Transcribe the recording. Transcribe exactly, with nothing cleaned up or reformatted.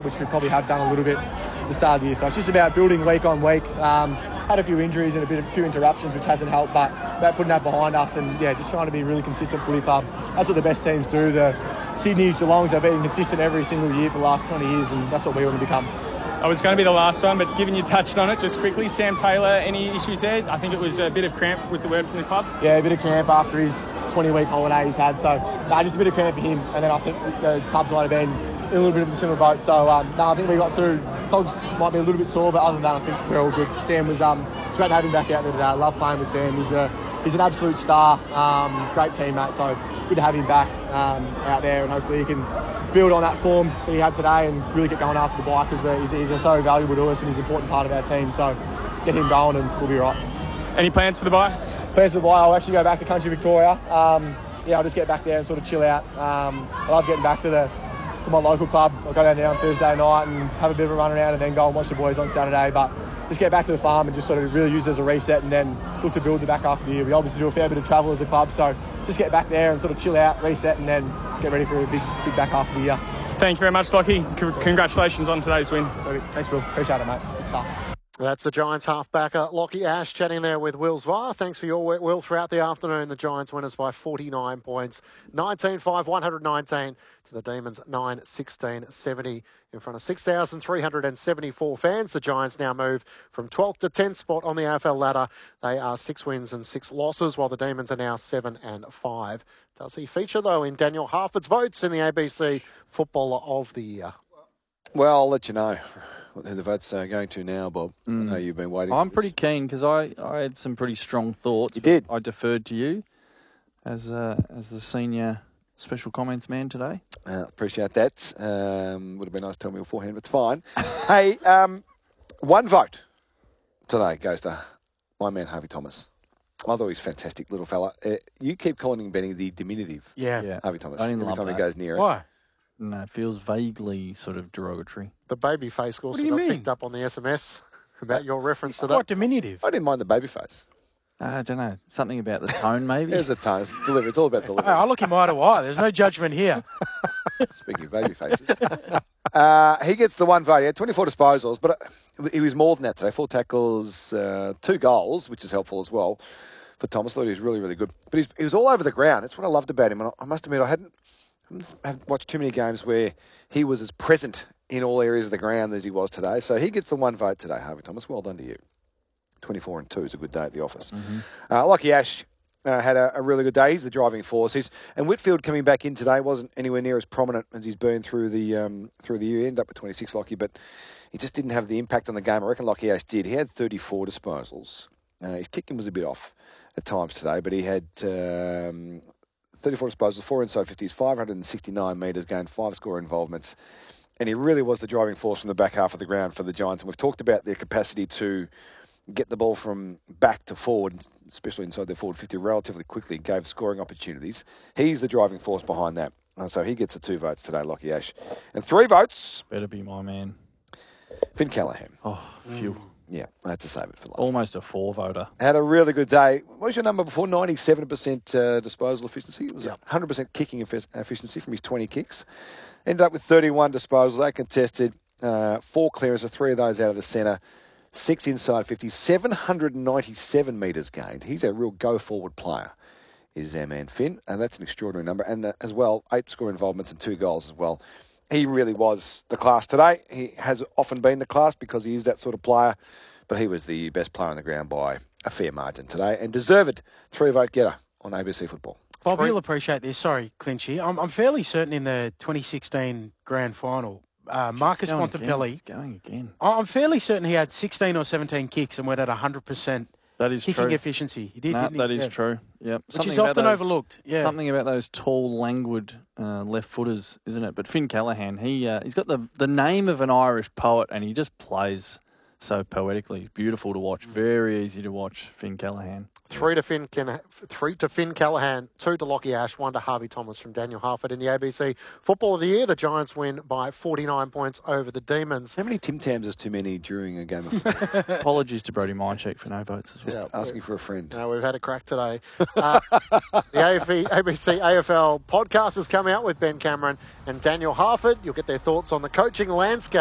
which we probably have done a little bit at the start of the year. So it's just about building week on week. Um, had a few injuries and a bit of a few interruptions, which hasn't helped, but about putting that behind us and, yeah, just trying to be a really consistent footy club. That's what the best teams do. The Sydney's, Geelongs, they've been consistent every single year for the last twenty years, and that's what we want to become. I was going to be the last one, but given you touched on it, just quickly, Sam Taylor, any issues there? I think it was a bit of cramp was the word from the club. Yeah, a bit of cramp after his twenty-week holiday he's had. So, no, just a bit of cramp for him. And then I think the clubs might have been in a little bit of a similar boat. So, um, no, I think we got through. Cogs might be a little bit sore, but other than that, I think we're all good. Sam was, um, it's great to have him back out there today. I love playing with Sam. He's a he's an absolute star. Um, great teammate. So, good to have him back um, out there, and hopefully he can build on that form that he had today and really get going after the bike, because he's, he's so valuable to us and he's an important part of our team. So get him going and we'll be right. Any plans for the bye? Plans for the bye, I'll actually go back to Country Victoria. Um, yeah, I'll just get back there and sort of chill out. Um, I love getting back to the to my local club. I'll go down there on Thursday night and have a bit of a run around and then go and watch the boys on Saturday. But just get back to the farm and just sort of really use it as a reset and then look to build the back half of the year. We obviously do a fair bit of travel as a club, so just get back there and sort of chill out, reset, and then get ready for a big, big back half of the year. Thank you very much, Lockie. C- congratulations on today's win. Thanks, Will. Appreciate it, mate. Good stuff. That's the Giants halfbacker, Lockie Ash, chatting there with Will Zwar. Thanks for your work, Will. Throughout the afternoon, the Giants winners by forty-nine points. nineteen five, one hundred nineteen to the Demons, nine sixteen seventy in front of six thousand three hundred seventy-four fans. The Giants now move from twelfth to tenth spot on the A F L ladder. They are six wins and six losses, while the Demons are now seven and five. Does he feature, though, in Daniel Harford's votes in the A B C Footballer of the Year? Well, I'll let you know who the votes are going to now, Bob. Mm. I know you've been waiting. I'm pretty keen because I, I had some pretty strong thoughts. You did. I deferred to you as uh, as the senior special comments man today. Uh, appreciate that. Um, would have been nice to tell me beforehand, but it's fine. Hey, um, one vote today goes to my man, Harvey Thomas. I thought he was a fantastic little fella. Uh, you keep calling him, Benny, the diminutive. Yeah. yeah. Harvey Thomas. I didn't Every love time that. he goes near it. Why? No, it feels vaguely sort of derogatory. The baby face also got mean? picked up on the S M S about your reference to that. Quite diminutive. I didn't mind the baby face. Uh, I don't know. Something about the tone, maybe? There's the tone. It's delivery. It's all about delivery. Hey, I look him eye to eye. There's no judgment here. Speaking of baby faces. uh, he gets the one vote. He had twenty-four disposals, but he was more than that today. Four tackles, uh, two goals, which is helpful as well for Thomas. I thought he was really, really good. But he's, he was all over the ground. That's what I loved about him. And I, I must admit, I hadn't I've watched too many games where he was as present in all areas of the ground as he was today. So he gets the one vote today, Harvey Thomas. Well done to you. twenty-four and two is a good day at the office. Mm-hmm. Uh, Lockie Ash uh, had a, a really good day. He's the driving force. He's, and Whitfield coming back in today wasn't anywhere near as prominent as he's been through the um, through the year. He ended up with twenty-six, Lockie, but he just didn't have the impact on the game. I reckon Lockie Ash did. He had thirty-four disposals. Uh, his kicking was a bit off at times today, but he had Um, thirty-four disposals, four inside fifties, five hundred sixty-nine metres, gained five score involvements. And he really was the driving force from the back half of the ground for the Giants. And we've talked about their capacity to get the ball from back to forward, especially inside their forward fifty, relatively quickly, gave scoring opportunities. He's the driving force behind that. So he gets the two votes today, Lockie Ash. And three votes. Better be my man. Finn Callaghan. Oh, phew. Mm. Yeah, I had to save it for last. Almost a four-voter. Had a really good day. What was your number before? ninety-seven percent uh, disposal efficiency. It was yep. one hundred percent kicking efficiency from his twenty kicks. Ended up with thirty-one disposals. They contested uh, four clearances, three of those out of the centre, six inside fifty, seven hundred ninety-seven metres gained. He's a real go-forward player, is our man Finn. And that's an extraordinary number. And uh, as well, eight score involvements and two goals as well. He really was the class today. He has often been the class because he is that sort of player, but he was the best player on the ground by a fair margin today and deserved three-vote getter on A B C Football. Bob, you'll appreciate this. Sorry, Clinchy. I'm, I'm fairly certain in the twenty sixteen Grand Final, uh, Marcus going Montempelli... Again. He's going again. I'm fairly certain he had sixteen or seventeen kicks and went at one hundred percent that is kicking true. efficiency. He did, no, didn't he? That is yeah. true, yep. Which something is often those, overlooked. Yeah. Something about those tall, languid uh, left-footers, isn't it? But Finn Callaghan, he, uh, he's got the, the name of an Irish poet and he just plays so poetically. Beautiful to watch. Very easy to watch, Finn Callaghan. Three to Finn, three to Finn Callaghan, two to Lockie Ash, one to Harvey Thomas from Daniel Harford in the A B C Football of the Year. The Giants win by forty-nine points over the Demons. How many Tim Tams is too many during a game of Apologies to Brody Mindcheck for no votes as well. Just yeah, asking for a friend. No, we've had a crack today. Uh, the A B C A F L podcast has come out with Ben Cameron and Daniel Harford. You'll get their thoughts on the coaching landscape.